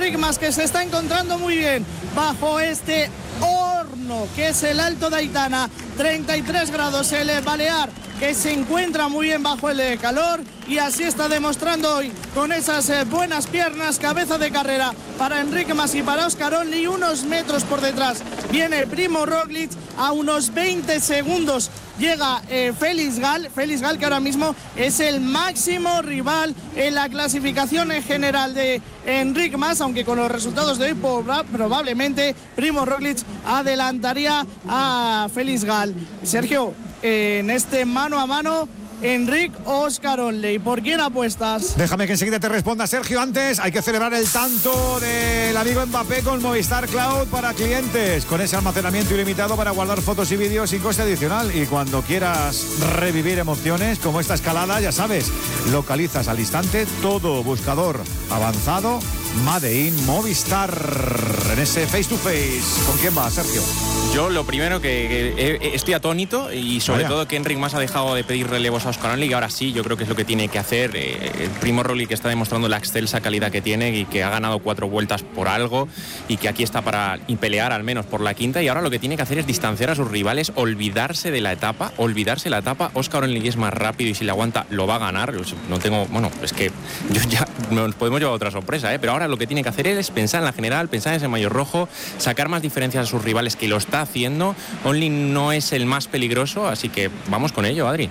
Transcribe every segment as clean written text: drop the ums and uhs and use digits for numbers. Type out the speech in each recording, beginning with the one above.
Enric Mas, que se está encontrando muy bien bajo este horno que es el Alto de Aitana, 33 grados, el Balear, que se encuentra muy bien bajo el calor, y así está demostrando hoy con esas buenas piernas, cabeza de carrera para Enric Mas y para Óscar Onley. Unos metros por detrás viene Primo Roglic, a unos 20 segundos llega Félix Gall, que ahora mismo es el máximo rival en la clasificación en general de Enric Mas, aunque con los resultados de hoy probablemente Primo Roglic adelantaría a Félix Gall. Sergio, en este mano a mano, Enric o Óscar Onley, ¿por quién apuestas? Déjame que enseguida te responda, Sergio. Antes hay que celebrar el tanto del amigo Mbappé con Movistar Cloud para clientes, con ese almacenamiento ilimitado para guardar fotos y vídeos sin coste adicional. Y cuando quieras revivir emociones como esta escalada, ya sabes, localizas al instante todo buscador avanzado Made in Movistar en ese face to face. ¿Con quién va, Sergio? Yo lo primero que estoy atónito, y sobre todo que Enric Mas ha dejado de pedir relevos a Óscar Onley, y ahora sí, yo creo que es lo que tiene que hacer. El Primo Roglic, que está demostrando la excelsa calidad que tiene y que ha ganado 4 vueltas por algo, y que aquí está para pelear al menos por la quinta, y ahora lo que tiene que hacer es distanciar a sus rivales, olvidarse la etapa. Óscar Onley es más rápido y si le aguanta lo va a ganar. No tengo, bueno, es que yo ya nos podemos llevar otra sorpresa, pero ahora lo que tiene que hacer es pensar en la general, pensar en ese maillot rojo, sacar más diferencias a sus rivales, que lo está haciendo. Onley no es el más peligroso, así que vamos con ello, Adri.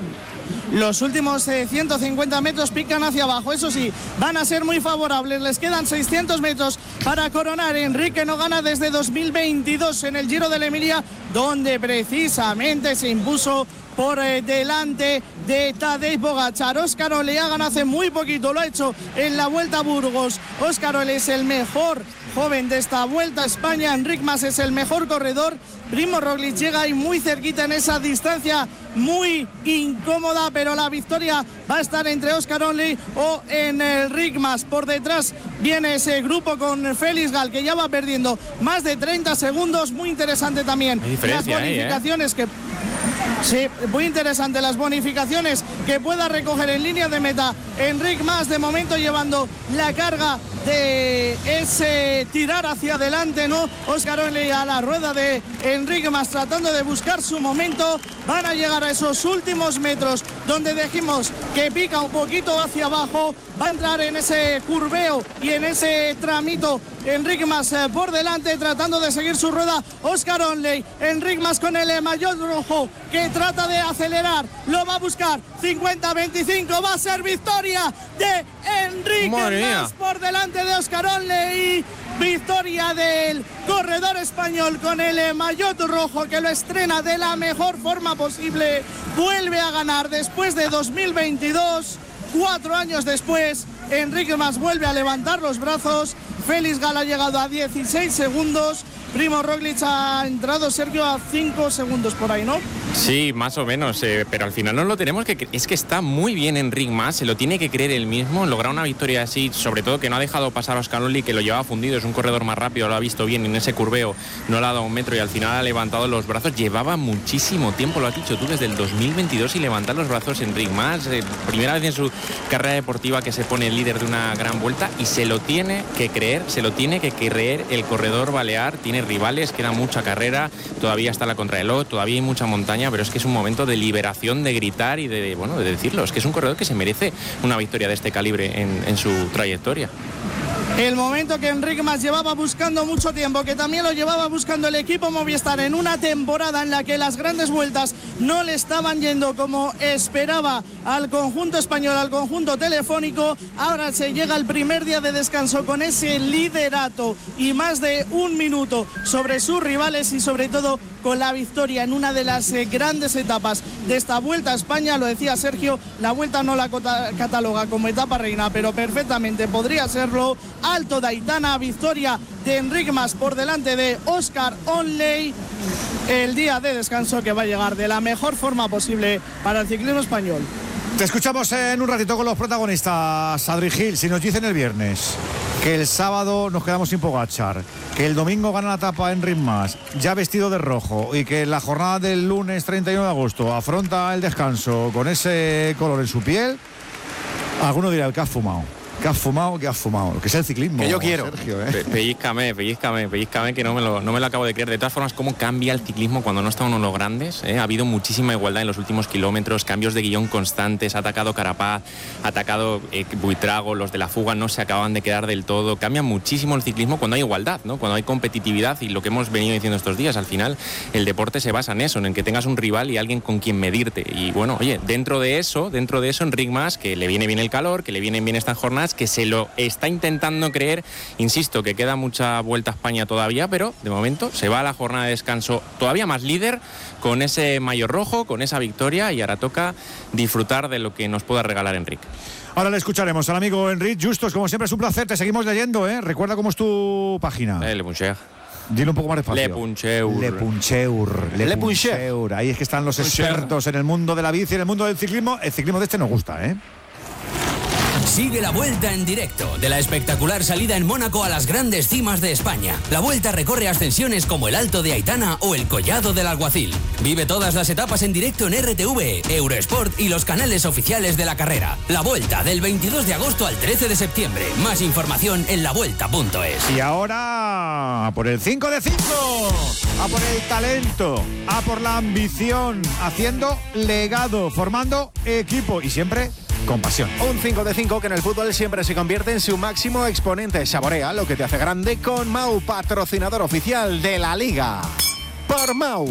Los últimos 150 metros pican hacia abajo, eso sí, van a ser muy favorables. Les quedan 600 metros para coronar. Enrique no gana desde 2022 en el Giro de la Emilia, donde precisamente se impuso por delante de Tadej Pogačar. Óscar Onley ha ganado hace muy poquito, lo ha hecho en la Vuelta a Burgos. Óscar Onley es el mejor joven de esta Vuelta a España. Enric Mas es el mejor corredor. Primo Roglic llega ahí muy cerquita en esa distancia muy incómoda, pero la victoria va a estar entre Óscar Onley o Enric Mas. Por detrás viene ese grupo con Félix Gall, que ya va perdiendo más de 30 segundos. Muy interesante también las bonificaciones que... Sí, muy interesante las bonificaciones que pueda recoger en línea de meta Enric Mas, de momento llevando la carga de ese tirar hacia adelante, ¿no? Óscar Onley a la rueda de Enric Mas tratando de buscar su momento. Van a llegar a esos últimos metros donde dijimos que pica un poquito hacia abajo. Va a entrar en ese curveo y en ese tramito Enric Mas por delante, tratando de seguir su rueda Óscar Onley. Enric Mas con el maillot rojo, que trata de acelerar, lo va a buscar. 50-25, va a ser victoria de Enric Mas por delante de Óscar Onley. Victoria del corredor español con el maillot rojo, que lo estrena de la mejor forma posible. Vuelve a ganar después de 2022. 4 años después, Enric Mas vuelve a levantar los brazos. Félix Gall ha llegado a 16 segundos. Primo Roglic ha entrado, Sergio, a 5 segundos por ahí, ¿no? Sí, más o menos, pero al final no lo tenemos que... Es que está muy bien Enric Mas, se lo tiene que creer él mismo. Lograr una victoria así, sobre todo que no ha dejado pasar a Óscar Onley, que lo llevaba fundido, es un corredor más rápido, lo ha visto bien en ese curveo, no le ha dado un metro y al final ha levantado los brazos. Llevaba muchísimo tiempo, lo has dicho tú, desde el 2022, y levantar los brazos Enric Mas, primera vez en su carrera deportiva que se pone el líder de una gran vuelta, y se lo tiene que creer el corredor balear. Tiene rivales, queda mucha carrera, todavía está la contrarreloj, todavía hay mucha montaña, pero es que es un momento de liberación, de gritar y de decirlo. Es que es un corredor que se merece una victoria de este calibre en su trayectoria. El momento que Enric Mas llevaba buscando mucho tiempo, que también lo llevaba buscando el equipo Movistar en una temporada en la que las grandes vueltas no le estaban yendo como esperaba al conjunto español, al conjunto telefónico. Ahora se llega el primer día de descanso con ese liderato y más de 1 minuto sobre sus rivales, y sobre todo con la victoria en una de las grandes etapas de esta Vuelta a España. Lo decía Sergio, la Vuelta no la cataloga como etapa reina, pero perfectamente podría serlo. Alto de Aitana, victoria de Enric Mas por delante de Óscar Onley. El día de descanso que va a llegar de la mejor forma posible para el ciclismo español. Te escuchamos en un ratito con los protagonistas. Adri Gil, si nos dicen el viernes que el sábado nos quedamos sin Pogačar, que el domingo gana la etapa Enric Mas, ya vestido de rojo, y que la jornada del lunes 31 de agosto afronta el descanso con ese color en su piel, alguno dirá el que ha fumado. ¿Qué has fumado? ¿Qué has fumado? Lo que es el ciclismo. Que yo quiero. Sergio, Pellízcame, que no me lo acabo de creer. De todas formas, cómo cambia el ciclismo cuando no está uno de los grandes. Ha habido muchísima igualdad en los últimos kilómetros, cambios de guión constantes, ha atacado Carapaz, ha atacado Buitrago, los de la fuga no se acaban de quedar del todo. Cambia muchísimo el ciclismo cuando hay igualdad, ¿no? Cuando hay competitividad, y lo que hemos venido diciendo estos días, al final el deporte se basa en eso, en el que tengas un rival y alguien con quien medirte. Y bueno, oye, dentro de eso, Enric Mas, que le viene bien el calor, que le vienen bien estas jornadas, que se lo está intentando creer, insisto, que queda mucha vuelta a España todavía, pero de momento se va a la jornada de descanso todavía más líder, con ese maillot rojo, con esa victoria, y ahora toca disfrutar de lo que nos pueda regalar Enric. Ahora le escucharemos al amigo Enric Justos. Como siempre es un placer, te seguimos leyendo, ¿eh? Recuerda cómo es tu página. Le Puncheur. Dilo un poco más despacio. Le Puncheur. Ahí es que están los expertos en el mundo de la bici, en el mundo del ciclismo. El ciclismo de este nos gusta, ¿eh? Sigue la Vuelta en directo, de la espectacular salida en Mónaco a las grandes cimas de España. La Vuelta recorre ascensiones como el Alto de Aitana o el Collado del Alguacil. Vive todas las etapas en directo en RTV, Eurosport y los canales oficiales de la carrera. La Vuelta, del 22 de agosto al 13 de septiembre. Más información en lavuelta.es. Y ahora, a por el 5 de 5, a por el talento, a por la ambición, haciendo legado, formando equipo y siempre con pasión. Un 5 de 5 que en el fútbol siempre se convierte en su máximo exponente. Saborea lo que te hace grande con Mau, patrocinador oficial de la Liga. Por Mau.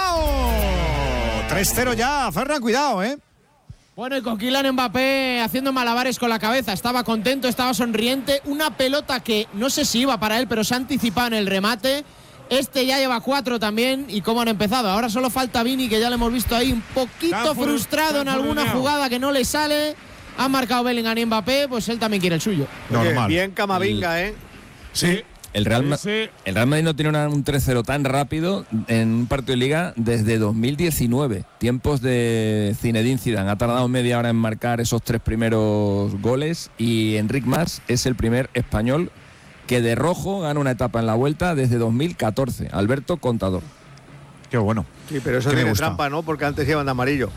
3-0 ya, Ferran, cuidado, ¿eh? Bueno, y con Kylian Mbappé haciendo malabares con la cabeza. Estaba contento, estaba sonriente. Una pelota que no sé si iba para él, pero se ha anticipado en el remate. Este ya lleva 4 también, y cómo han empezado. Ahora solo falta Vini, que ya lo hemos visto ahí un poquito frustrado en alguna jugada que no le sale. Ha marcado Bellingham y Mbappé, pues él también quiere el suyo. Normal. Bien Camavinga, ¿eh? Sí. El Real Madrid no tiene un 3-0 tan rápido en un partido de Liga desde 2019. Tiempos de Zinedine Zidane. Ha tardado media hora en marcar esos 3 primeros goles, y Enric Mas es el primer español que de rojo gana una etapa en la Vuelta desde 2014. Alberto Contador. Qué bueno. Sí, pero eso tiene trampa, ¿no? Porque antes iban de amarillo.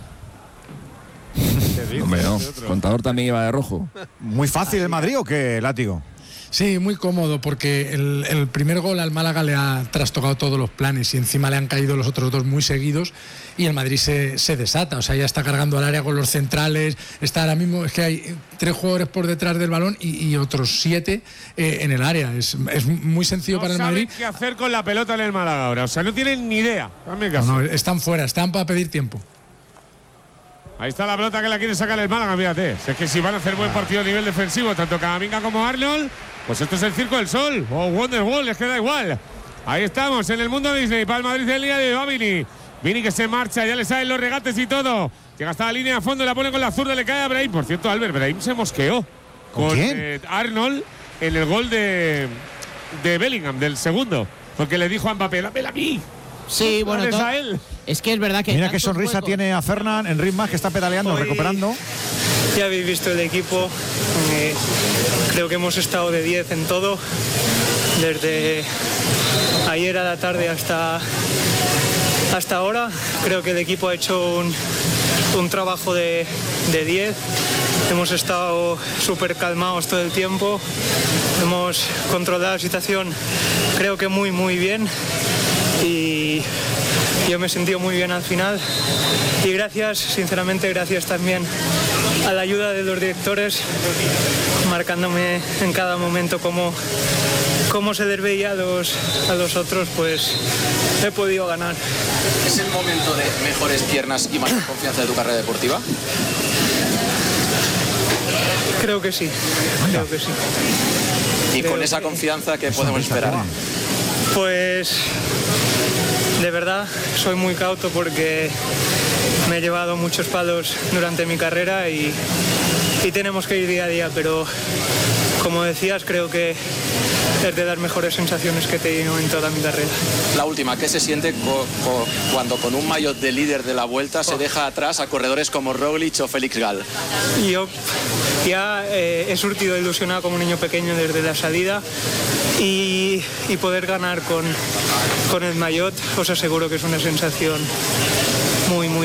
Hombre, no. Contador también iba de rojo. ¿Muy fácil el Madrid o qué, Látigo? Sí, muy cómodo, porque el primer gol al Málaga le ha trastocado todos los planes, y encima le han caído los otros 2 muy seguidos, y el Madrid se desata. O sea, ya está cargando al área con los centrales. Está ahora mismo, es que hay 3 jugadores por detrás del balón y otros 7 en el área. Es muy sencillo para el Madrid. No saben qué hacer con la pelota en el Málaga ahora. O sea, no tienen ni idea. No, están fuera, están para pedir tiempo. Ahí está la pelota que la quiere sacar el Málaga, fíjate. Es que si van a hacer buen partido a nivel defensivo, tanto Camavinga como Arnold, pues esto es el Circo del Sol o Wonderwall, es que da igual. Ahí estamos, en el mundo Disney, para el Madrid del día de hoy. Vini que se marcha, ya le salen los regates y todo. Llega hasta la línea a fondo, la pone con la zurda, le cae a Brahim. Por cierto, Albert, Brahim se mosqueó con Arnold en el gol de Bellingham, del segundo. Porque le dijo a Mbappé, la pela a mí. Sí, bueno, a él. Es que es verdad que... Mira qué sonrisa tiene a Fernan, Enric Mas, que está pedaleando, recuperando. Ya habéis visto el equipo. Creo que hemos estado de 10 en todo. Desde ayer a la tarde hasta ahora. Creo que el equipo ha hecho un trabajo de 10. Hemos estado súper calmados todo el tiempo. Hemos controlado la situación, creo que muy, muy bien. Y yo me he sentido muy bien al final. Y gracias, sinceramente, gracias también a la ayuda de los directores, marcándome en cada momento cómo se les veía a los otros, pues he podido ganar. ¿Es el momento de mejores piernas y más confianza de tu carrera deportiva? Creo que sí, creo que sí. ¿Y con esa confianza qué podemos esperar? Pues de verdad soy muy cauto, porque me he llevado muchos palos durante mi carrera y tenemos que ir día a día, pero como decías, creo que es de las mejores sensaciones que he tenido en toda mi carrera. La última, ¿qué se siente cuando con un maillot de líder de la Vuelta se deja atrás a corredores como Roglic o Félix Gal? Yo ya he surtido ilusionado como un niño pequeño desde la salida, y poder ganar con el maillot os aseguro que es una sensación muy, muy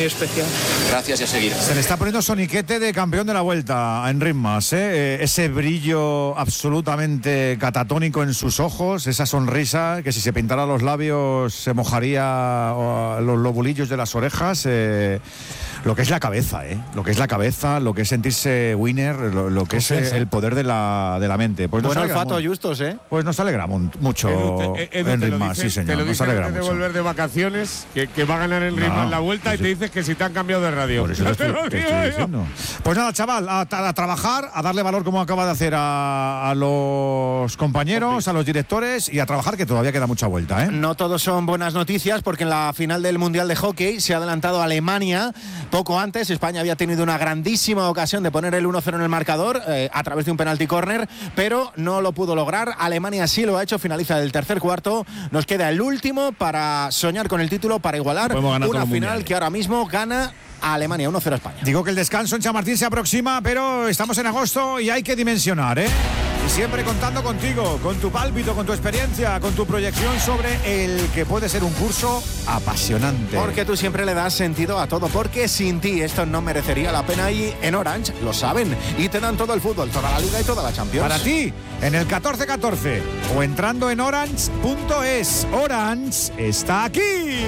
muy especial. Gracias y a seguir. Se le está poniendo soniquete de campeón de la Vuelta a Enric Mas, ¿eh? Ese brillo absolutamente catatónico en sus ojos, esa sonrisa que si se pintara los labios se mojaría los lobulillos de las orejas. Lo que es la cabeza, lo que es la cabeza, lo que es sentirse winner, lo que es el poder de la mente. Pues buen olfato, Justos, Pues nos alegramos mucho, Enric Mas, sí señor. Te lo nos dice alegramos antes de volver de vacaciones, que va a ganar Enric Mas la Vuelta y te dices que si te han cambiado de radio. Por eso te estoy diciendo. Pues nada, chaval, a trabajar, a darle valor como acaba de hacer a los compañeros, a los directores y a trabajar, que todavía queda mucha vuelta, ¿eh? No todos son buenas noticias, porque en la final del Mundial de Hockey se ha adelantado Alemania. Poco antes, España había tenido una grandísima ocasión de poner el 1-0 en el marcador a través de un penalti córner, pero no lo pudo lograr. Alemania sí lo ha hecho, finaliza el tercer cuarto. Nos queda el último para soñar con el título, para igualar una final que ahora mismo gana a Alemania, 1-0 a España. Digo que el descanso en Chamartín se aproxima, pero estamos en agosto y hay que dimensionar, ¿eh? Y siempre contando contigo, con tu pálpito, con tu experiencia, con tu proyección sobre el que puede ser un curso apasionante. Porque tú siempre le das sentido a todo, porque sin ti esto no merecería la pena, y en Orange lo saben y te dan todo el fútbol, toda la Liga y toda la Champions. Para ti, en el 1414 o entrando en orange.es. Orange está aquí.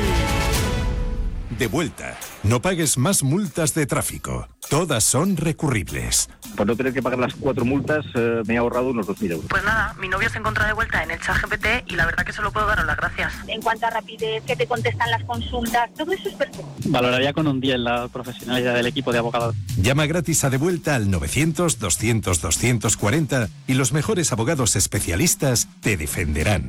De vuelta. No pagues más multas de tráfico. Todas son recurribles. Por no tener que pagar las 4 multas, me he ahorrado unos 2.000 euros. Pues nada, mi novio se encuentra de vuelta en el ChatGPT y la verdad que solo puedo daros las gracias. En cuanto a rapidez, que te contestan las consultas, todo eso es perfecto. Valoraría con un 10 la profesionalidad del equipo de abogados. Llama gratis a De Vuelta al 900-200-240 y los mejores abogados especialistas te defenderán.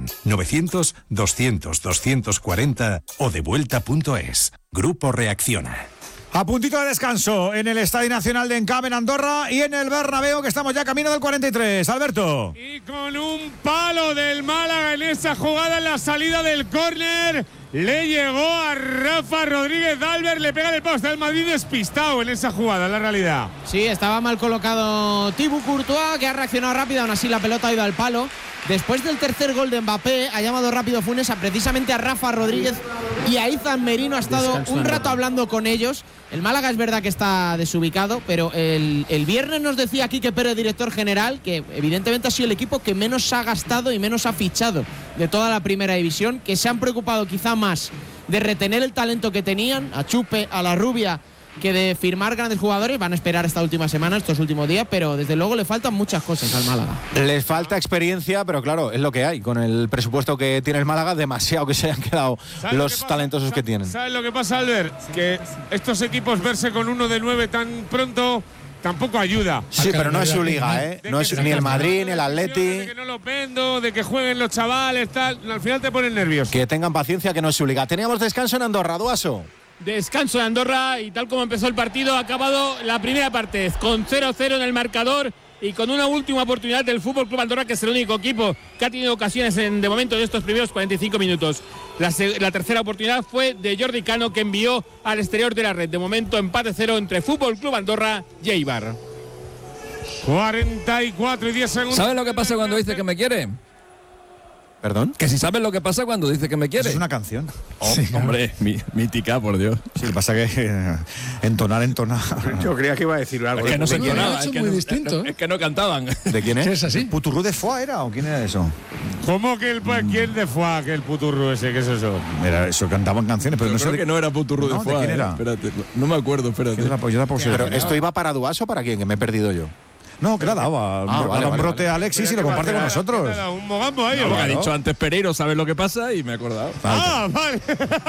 900-200-240 o devuelta.es. Grupo Reacciona. A puntito de descanso en el Estadio Nacional de Encam en Andorra y en el Bernabéu, que estamos ya camino del 43. Alberto. Y con un palo del Málaga en esa jugada en la salida del córner, le llegó a Rafa Rodríguez Albert, le pega el poste al Madrid despistado en esa jugada, en la realidad. Sí, estaba mal colocado Thibaut Courtois, que ha reaccionado rápido, aún así la pelota ha ido al palo. Después del tercer gol de Mbappé, ha llamado rápido Funes precisamente a Rafa Rodríguez y a Izan Merino. Ha estado un rato hablando con ellos. El Málaga es verdad que está desubicado, pero el viernes nos decía Quique Pérez, director general, que evidentemente ha sido el equipo que menos ha gastado y menos ha fichado de toda la primera división, que se han preocupado quizá más de retener el talento que tenían, a Chupe, a la Rubia, que de firmar grandes jugadores. Van a esperar esta última semana, estos últimos días, pero desde luego le faltan muchas cosas al Málaga. Les falta experiencia, pero claro, es lo que hay. Con el presupuesto que tiene el Málaga, demasiado que se hayan quedado los talentosos que tienen. ¿Sabes lo que pasa, Albert? Que estos equipos verse con uno de 9 tan pronto tampoco ayuda. Sí, pero no es su liga, ¿eh? No es ni el Madrid, ni el Atleti. De que no los vendo, de que jueguen los chavales, tal. Al final te ponen nervioso. Que tengan paciencia, que no es su liga. Teníamos descanso en Andorra, Duaso. Descanso de Andorra y tal como empezó el partido, ha acabado la primera parte con 0-0 en el marcador y con una última oportunidad del Fútbol Club Andorra, que es el único equipo que ha tenido ocasiones de momento en estos primeros 45 minutos. La tercera oportunidad fue de Jordi Cano, que envió al exterior de la red. De momento empate 0 entre Fútbol Club Andorra y Eibar. 44 y 10 segundos. ¿Sabes lo que pasa cuando dice que me quiere? ¿Perdón? Que si sabes lo que pasa cuando dice que me quiere. Es una canción. Oh, sí, hombre, mítica, por Dios. Sí, lo que pasa es que entonar. Yo creía que iba a decir algo. Es que no se entonaba, es muy distinto. Es que no cantaban. ¿De quién es? ¿Es así? ¿Puturru de Foix era o quién era eso? ¿Cómo que quién de Foix, que el puturru ese? ¿Qué es eso? Era eso, cantaban canciones, pero no sé. Que no era Puturru de Foix. ¿De quién era? Espérate, no me acuerdo, espérate. Pero esto iba para Duaso o para quién, que me he perdido yo. No, que la daba. Un brote a Alexis y lo comparte con nosotros. Un mogambo ahí. No, ha dicho antes Pereiro, ¿sabes lo que pasa? Y me he acordado. Vale.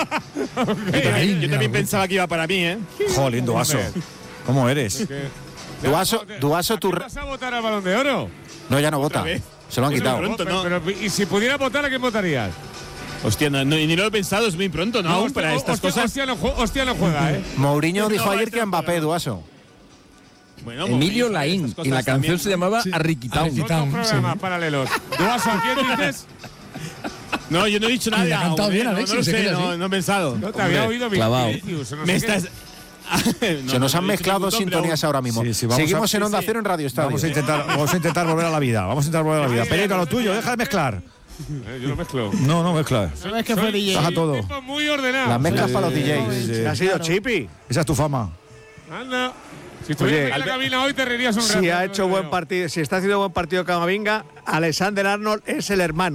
Yo también pensaba que iba para mí, ¿eh? Jolín, Duaso. ¿Cómo eres? Duaso, tú. ¿Vas a votar al Balón de Oro? No, ya no vota. Se lo han quitado. Pero, ¿y si pudiera votar, a quién votarías? Hostia, ni lo he pensado, es muy pronto, ¿no? Aún para estas cosas. Hostia, no juega, ¿eh? Mourinho dijo ayer que a Mbappé, Duaso. Bueno, Emilio Laín, y la canción se llamaba Arriquitown. Otros programas paralelos. ¿Duaso a quién dices? No, yo no he dicho nada. Le ha cantado bien, Alexis, no lo sé, no he pensado. No te había oído Vinicius. Me estás. Se nos han mezclado dos sintonías ahora mismo. Seguimos en Onda Cero en Radio Estadio. Vamos a intentar volver a la vida. Pereiro, a lo tuyo, deja de mezclar. Yo lo mezclo. No mezclas. ¿Sabes que fue DJ? Baja todo. Tipo muy ordenado. Las mezclas para los DJs. Ha sido Chipi. Esa es tu fama. Anda. Si estuvieras en la cabina hoy te reirías un rato. Si ha hecho buen partido, si está haciendo buen partido Camavinga, Alexander Arnold es el hermano.